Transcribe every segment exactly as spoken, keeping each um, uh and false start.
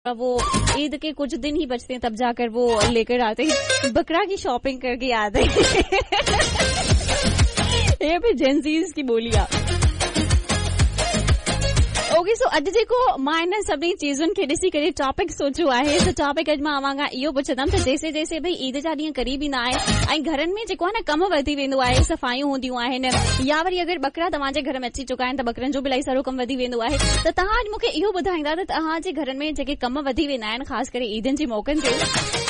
वो ईद के कुछ दिन ही बचते हैं तब जाकर वो लेकर आते हैं, बकरा की शॉपिंग करके आते हैं। ये भी जेंजीज की बोलियां। ओके सो अॼु जेको मां हिन सभिनी चीज़ुनि खे ॾिसी करे टॉपिक सोचियो आहे, त टॉपिक अॼु मां अवां खां इहो पुछंदमि त जैसे जैसे भई ईद जा ॾींहं करीब ईंदा आहिनि ऐं घरनि में जेको आहे न कमु वधी वेंदो आहे, सफ़ाइयूं हूंदियूं आहिनि, या वरी अगरि बकरा तव्हांजे घर में अची चुका आहिनि त बकरनि जो बि इलाही सारो कमु वधी वेंदो आहे। त तव्हां अॼु मूंखे इहो ॿुधाईंदा त तव्हांजे घरनि में जेके कमु वधी वेंदा आहिनि ख़ासि करे ईदनि जे मौक़नि ते,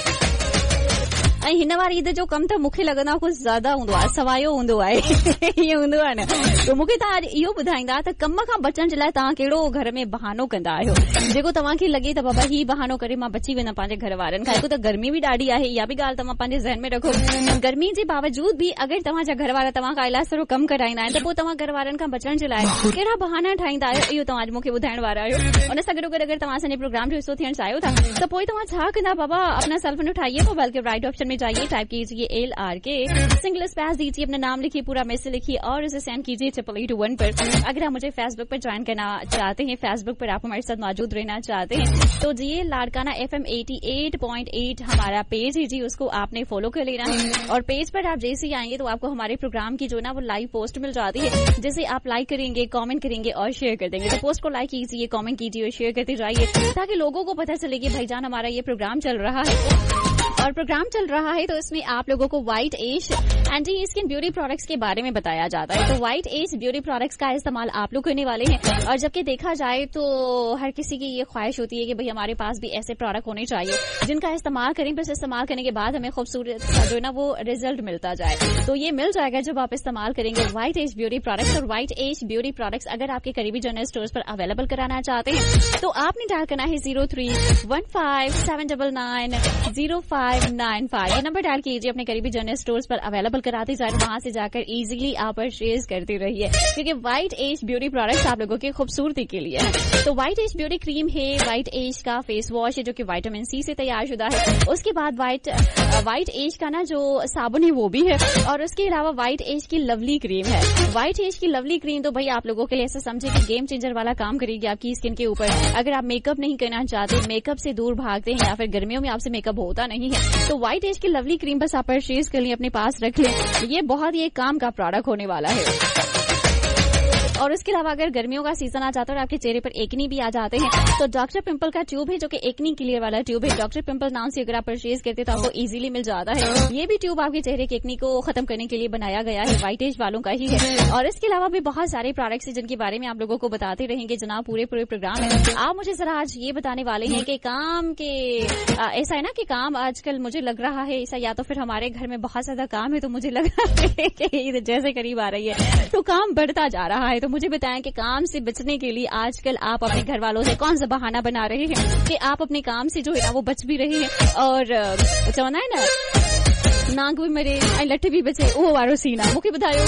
ऐं हिन वारी ईद जो कमु त मूंखे लॻंदो आहे कुझु ज़्यादा हूंदो आहे, सवायो हूंदो आहे, ईअं हूंदो आहे न। त मूंखे तव्हां अॼु इहो ॿुधाईंदा त कम खां बचण जे लाइ तव्हां कहिड़ो घर में बहानो कंदा आहियो, जेको तव्हांखे लॻे त बाबा ही बहानो करे मां बची वेंदमि पंहिंजे घर वारनि खां। हिकु त गर्मी बि ॾाढी आहे, इहा बि ॻाल्हि तव्हां पंहिंजे ज़हन में रखो। गर्मी जे बावजूद बि अगरि तव्हांजा घर वारा तव्हां खां इलाही सारो कमु कराईंदा आहिनि त पोइ तव्हां घर वारनि खां बचण जे लाइ कहिड़ा बहाना ठाहींदा आहियो, इहो तव्हां अॼु मूंखे ॿुधाइण वारा आहियो। उन सां गॾो गॾु अगरि तव्हां असांजे प्रोग्राम जो हिस्सो थियण चाहियो था त पोइ तव्हां छा कंदा बाबा, अपना सेल फोन उठाइए, मोबाइल के राइट ऑप्शन में जाइए, टाइप कीजिए एल आर के, सिंगल स्पेस दीजिए, अपना नाम लिखिए, पूरा मैसेज लिखिए और उसे सेंड कीजिए ट्रिपल एट वन पर। अगर आप मुझे फेसबुक पर ज्वाइन करना चाहते हैं, फेसबुक पर आप हमारे साथ मौजूद रहना चाहते हैं तो जी Larkana F M eighty eight point eight हमारा पेज है जी, उसको आपने फॉलो कर लेना है। और पेज पर आप जैसे ही आएंगे तो आपको हमारे प्रोग्राम की जो ना वो लाइव पोस्ट मिल जाती है, जिसे आप लाइक करेंगे, कमेंट करेंगे और शेयर कर देंगे। तो पोस्ट को लाइक कीजिए, कमेंट कीजिए और शेयर करते जाइए ताकि लोगों को पता चले कि भाईजान हमारा ये प्रोग्राम चल रहा है। और प्रोग्राम चल रहा है तो इसमें आप लोगों को white as anti skin beauty products के बारे में बताया जाता है। तो व्हाइट एज ब्यूटी प्रोडक्ट्स का इस्तेमाल आप लोग करने वाले हैं। और जबकि देखा जाए तो हर किसी की ये ख्वाहिश होती है कि भाई हमारे पास भी ऐसे प्रोडक्ट होने चाहिए जिनका इस्तेमाल करें, बस इस्तेमाल करने के बाद हमें खूबसूरत जो है ना वो रिजल्ट मिलता जाए। तो ये मिल जाएगा जब आप इस्तेमाल करेंगे व्हाइट एज ब्यूटी प्रोडक्ट्स। और व्हाइट एज ब्यूटी प्रोडक्ट्स अगर आपके करीबी जनरल स्टोर्स पर अवेलेबल कराना चाहते हैं तो आपने डायल करना है zero three one five seven double nine zero five nine five. ये नंबर डायल कीजिए, अपने करीबी जनरल स्टोर्स पर अवेलेबल कराते जाए, वहां से जाकर इजीली आप परचेज करते रहिए, क्योंकि व्हाइट एज ब्यूटी प्रोडक्ट्स आप लोगों की खूबसूरती के लिए है। तो व्हाइट एज ब्यूटी क्रीम है, व्हाइट एज का फेस वॉश है जो कि विटामिन सी से तैयार शुदा है, उसके बाद व्हाइट व्हाइट एज का ना जो साबुन है वो भी है, और उसके अलावा व्हाइट एज की लवली क्रीम है। व्हाइट एज की लवली क्रीम तो भाई आप लोगों के लिए ऐसा समझे कि गेम चेंजर वाला काम करेगी आपकी स्किन के ऊपर। अगर आप मेकअप नहीं करना चाहते, मेकअप से दूर भागते हैं, या फिर गर्मियों में आपसे मेकअप होता नहीं है, तो व्हाइट एज की लवली क्रीम बस आप परचेज कर लें, अपने पास रख लें। ये बहुत ही एक काम का प्रोडक्ट होने वाला है। और उसके अलावा अगर गर्मियों का सीजन आ जाता है और आपके चेहरे पर एक्नी भी आ जाते हैं तो डॉक्टर पिंपल का ट्यूब है जो कि एक्नी क्लियर वाला ट्यूब है, डॉक्टर पिंपल नाम से अगर आप परचेज करते तो आपको इजीली मिल जाता है। ये भी ट्यूब आपके चेहरे की एक्नी को खत्म करने के लिए बनाया गया है, व्हाइट एज वालों का ही है। और इसके अलावा भी बहुत सारे प्रोडक्ट्स हैं जिनके बारे में आप लोगों को बताते रहेंगे जनाब, पूरे पूरे प्रोग्राम में। आप मुझे जरा आज ये बताने वाले हैं कि काम के ऐसा है ना कि काम आजकल मुझे लग रहा है ऐसा, या तो फिर हमारे घर में बहुत ज्यादा काम है तो मुझे लग रहा है कि जैसे करीब आ रही है तो काम बढ़ता जा रहा है। तो मुझे बताएं कि काम से बचने के लिए आजकल आप अपने घर वालों से कौन सा बहाना बना रहे हैं कि आप अपने काम से जो है ना वो बच भी रहे हैं, और चवंदा है ना नांग भी मरे लठ भी बचे, वो वारो सीना मूंखे ॿुधायो।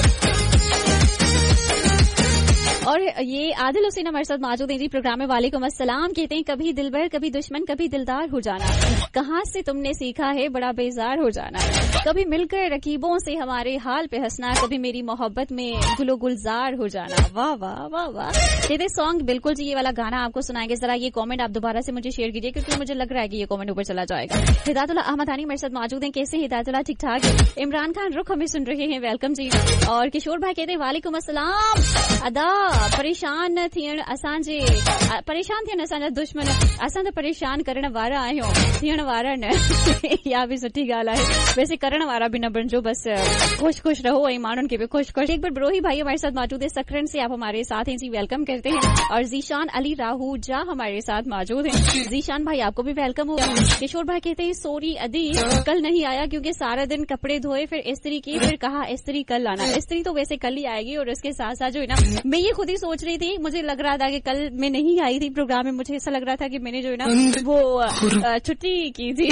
और ये आदिल हुसैन हमारे साथ मौजूद हैं जी प्रोग्राम में। वालेकुम अस्सलाम। कहते हैं कभी दिलबर कभी दुश्मन कभी दिलदार हो जाना, कहाँ से तुमने सीखा है बड़ा बेजार हो जाना, कभी मिलकर रकीबों से हमारे हाल पे हंसना, कभी मेरी मोहब्बत में गुलो गुलजार हो जाना। वाह वाह वाह वाह। कहते सॉन्ग बिल्कुल जी ये वाला गाना आपको सुनाएंगे, जरा ये कमेंट आप दोबारा से मुझे शेयर कीजिए क्योंकि मुझे लग रहा है कि ये कमेंट ऊपर चला जाएगा। हिदायतुल्लाह अहमद हानी मेरे साथ मौजूद हैं। कैसे हिदायतुल्लाह? ठीक ठाक। इमरान खान रुख हमें सुन रहे हैं, वेलकम जी। और किशोर भाई कहते हैं वालेकुम अस्सलाम। अदा परेशान न थियण असांजे परेशान थियण असांजा दुश्मन, असां त परेशान करण वारा आहियूं, थियण वारा न। या भी सुठी ॻाल्हि आहे, वैसे करण वारा भी न बणिजो, बस खुश खुश रहो ऐं माण्हुनि खे भी खुश खुश। एक बार ब्रोही भाई हमारे साथ मौजूद है, सकरन से आप हमारे साथ हैं जी, वेलकम करते हैं। और जीशान अली राहू जा हमारे साथ मौजूद हैं। जीशान भाई आपको भी वेलकम हो। किशोर भाई कहते हैं सोरी अदी कल नहीं आया क्योंकि सारा दिन कपड़े धोए, फिर इस्त्री की, फिर कहा इस्त्री कल आना। इस्त्री तो वैसे कल ही आएगी, और उसके साथ साथ जो है ना मैं ये खुद ही सोच रही थी, मुझे लग रहा था कि कल मैं नहीं आई थी प्रोग्राम में, मुझे ऐसा लग रहा था कि मैंने जो है ना वो छुट्टी की थी।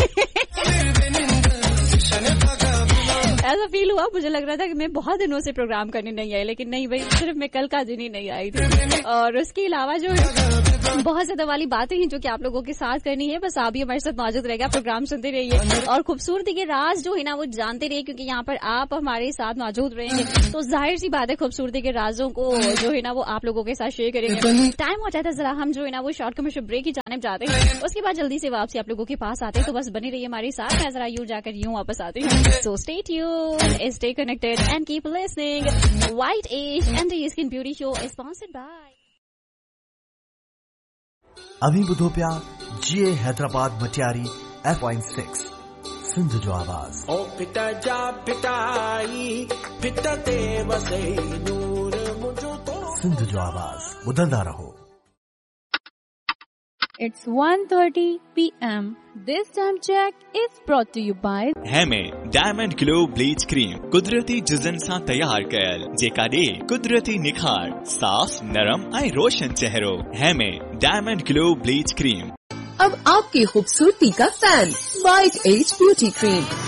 ऐसा फील हुआ, मुझे लग रहा था कि मैं बहुत दिनों से प्रोग्राम करने नहीं आई, लेकिन नहीं भाई, सिर्फ मैं कल का दिन ही नहीं आई थी। और उसके अलावा जो है बहुत ज्यादा वाली बातें हैं जो कि आप लोगों के साथ करनी है। बस आप भी हमारे साथ मौजूद रहेगा, प्रोग्राम सुनते रहिए और खूबसूरती के राज जो है ना वो जानते रहिए, क्योंकि यहाँ पर आप हमारे साथ मौजूद रहेंगे तो जाहिर सी बात है खूबसूरती के राजों को जो है ना वो आप लोगों के साथ शेयर करेंगे। टाइम हो जाता है जरा हम जो है ना वो शॉर्ट कमर्शियल ब्रेक की जानिब जाते हैं, उसके बाद जल्दी से वापसी आप लोगों के पास आते हैं। तो बस बने रहिए हमारे साथ, मैं जरा यूं जाकर यूं वापस आती हूँ। So stay tuned, stay connected and keep listening. White as and skin beauty show is sponsored by अभी बुधो प्या जीए Hyderabad Matiari F point six Sindh जो आवाज ओ पिता जा पिटाई पिता ते वसे नूर मुझो तो सिंध जो आवाज बुधंदा रहो। It's one thirty p m This time check is brought to you by हेमे diamond glow bleach cream कुदरती जिजन सां तैयार कयल जेका ॾे कुदरती निखार साफ नरम ऐं रोशन चेहरो। हेमे डायमंड ग्लो ब्लीच क्रीम। अब आपकी खूबसूरती का fan white as beauty cream